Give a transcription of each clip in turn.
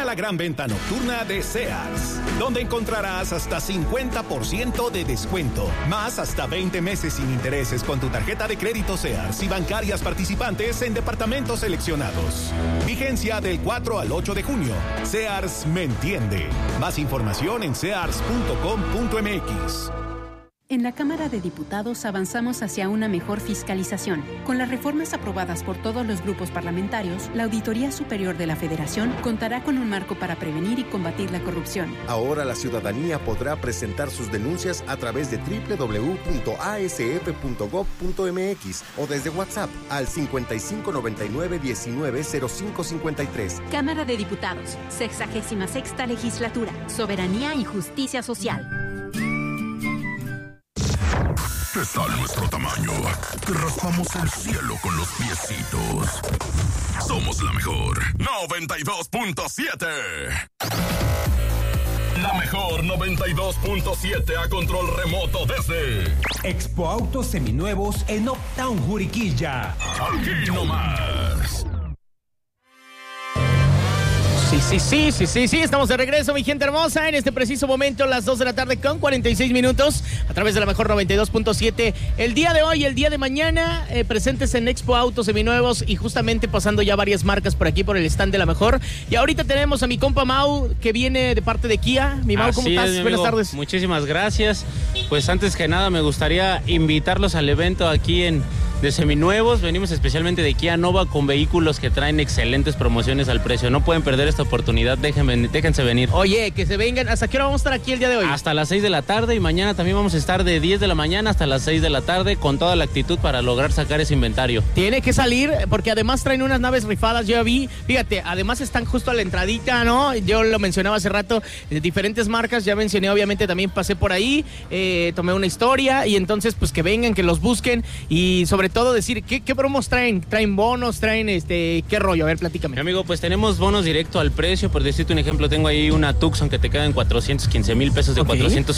la gran venta nocturna de Sears, donde encontrarás hasta 50% de descuento, más hasta 20 meses sin intereses con tu tarjeta de crédito Sears y bancarias participantes en departamentos seleccionados. Vigencia del 4 al 8 de junio. Sears me entiende. Más información en sears.com.mx. En la Cámara de Diputados avanzamos hacia una mejor fiscalización. Con las reformas aprobadas por todos los grupos parlamentarios, la Auditoría Superior de la Federación contará con un marco para prevenir y combatir la corrupción. Ahora la ciudadanía podrá presentar sus denuncias a través de www.asf.gov.mx o desde WhatsApp al 5599-190553. Cámara de Diputados, 66ª Legislatura, Soberanía y Justicia Social. ¿Qué tal nuestro tamaño? Que raspamos el cielo con los piecitos. Somos la mejor 92.7. La mejor 92.7 a control remoto desde Expo Autos Seminuevos en Uptown Juriquilla. Aquí nomás. Sí, estamos de regreso, mi gente hermosa, en este preciso momento, las 2 de la tarde con 46 minutos, a través de la mejor 92.7. El día de hoy, el día de mañana, presentes en Expo Autos Seminuevos y justamente pasando ya varias marcas por aquí, por el stand de la mejor. Y ahorita tenemos a mi compa Mau, que viene de parte de Kia. Mi Mau, ¿cómo estás? Buenas tardes. Muchísimas gracias. Pues antes que nada me gustaría invitarlos al evento aquí de Seminuevos. Venimos especialmente de Kia Nova con vehículos que traen excelentes promociones al precio. No pueden perder esta oportunidad, déjense venir. Oye, que se vengan. ¿Hasta qué hora vamos a estar aquí el día de hoy? Hasta las 6 de la tarde y mañana también vamos a estar de 10 de la mañana hasta las 6 de la tarde con toda la actitud para lograr sacar ese inventario. Tiene que salir porque además traen unas naves rifadas, yo vi. Fíjate, además están justo a la entradita, ¿no? Yo lo mencionaba hace rato, de diferentes marcas, ya mencioné, obviamente también pasé por ahí, tomé una historia y entonces pues que vengan, que los busquen y sobre todo decir, ¿qué promos traen? ¿Traen bonos? ¿Traen qué rollo? A ver, platícame. Mi amigo, pues tenemos bonos directo al precio. Por decirte un ejemplo, tengo ahí una Tucson que te queda en 415,000 pesos de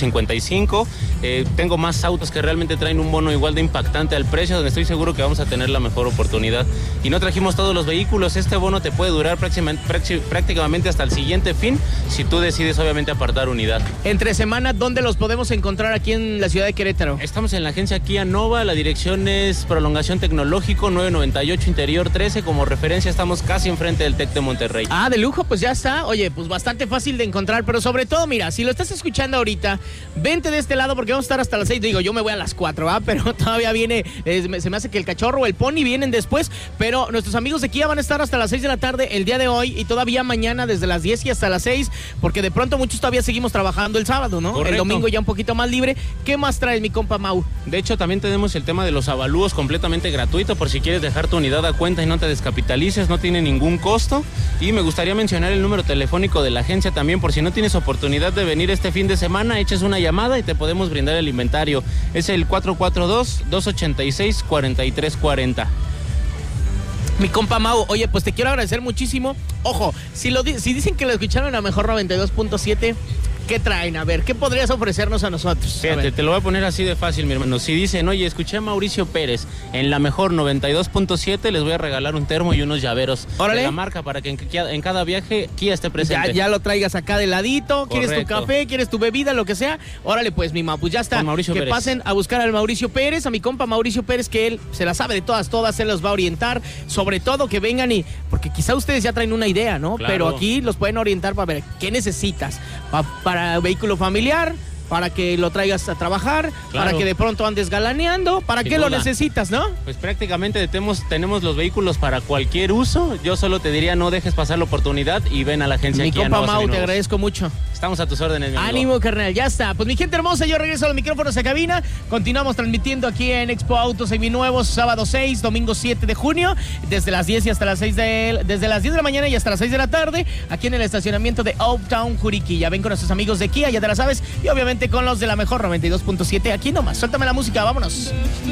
455. Tengo más autos que realmente traen un bono igual de impactante al precio, donde estoy seguro que vamos a tener la mejor oportunidad. Y no trajimos todos los vehículos. Este bono te puede durar prácticamente hasta el siguiente fin, si tú decides obviamente apartar unidad. Entre semana, ¿dónde los podemos encontrar aquí en la ciudad de Querétaro? Estamos en la agencia Kia Nova. La dirección es Prolongación Tecnológico 998 Interior 13. Como referencia estamos casi enfrente del TEC de Monterrey. Ah, de lujo, pues ya está. Oye, pues bastante fácil de encontrar, pero sobre todo, mira, si lo estás escuchando ahorita, vente de este lado porque vamos a estar hasta las 6. Digo, yo me voy a las 4, ¿va? Pero todavía viene, se me hace que el cachorro o el pony vienen después, pero nuestros amigos de Kia van a estar hasta las 6 de la tarde el día de hoy y todavía mañana desde las 10 y hasta las 6, porque de pronto muchos todavía seguimos trabajando el sábado, ¿no? Correcto. El domingo ya un poquito más libre. ¿Qué más traes, mi compa Mau? De hecho, también tenemos el tema de los avalúos completamente gratuito por si quieres dejar tu unidad a cuenta y no te descapitalices, no tiene ningún costo. Y me gustaría mencionar el número telefónico de la agencia también, por si no tienes oportunidad de venir este fin de semana, eches una llamada y te podemos brindar el inventario. Es el 442-286-4340. Mi compa Mau, oye, pues te quiero agradecer muchísimo. Ojo, si dicen que lo escucharon a mejor 92.7, ¿qué traen? A ver, ¿qué podrías ofrecernos a nosotros? Fíjate, te lo voy a poner así de fácil, mi hermano. Si dicen, oye, escuché a Mauricio Pérez en la mejor 92.7, les voy a regalar un termo y unos llaveros. Órale. De la marca para que en cada viaje Kia esté presente. Ya lo traigas acá de ladito. Correcto. ¿Quieres tu café? ¿Quieres tu bebida? Lo que sea. Órale, pues, mi Mau, pues ya está. Con Mauricio que Pérez. pasen a buscar al Mauricio Pérez, a mi compa Mauricio Pérez, que él se la sabe de todas, él los va a orientar. Sobre todo que vengan porque quizá ustedes ya traen una idea, ¿no? Claro. Pero aquí los pueden orientar para ver qué necesitas. Para vehículo familiar, para que lo traigas a trabajar, claro, para que de pronto andes galaneando, ¿para sin qué duda lo necesitas, no? Pues prácticamente tenemos los vehículos para cualquier uso. Yo solo te diría, no dejes pasar la oportunidad y ven a la agencia Mi Kia compa Nova Mau, te Seminuevos. agradezco mucho. Estamos a tus órdenes, mi amigo. Ánimo, carnal, ya está. Pues mi gente hermosa, yo regreso a los micrófonos a cabina. Continuamos transmitiendo aquí en Expo Autos Seminuevos, sábado 6, domingo 7 de junio, desde las 10 y hasta las 6 desde las 10 de la mañana y hasta las 6 de la tarde, aquí en el estacionamiento de Uptown Juriquilla. Ven con nuestros amigos de Kia, ya te la sabes, y obviamente con los de la mejor 92.7, aquí nomás. Suéltame la música, vámonos.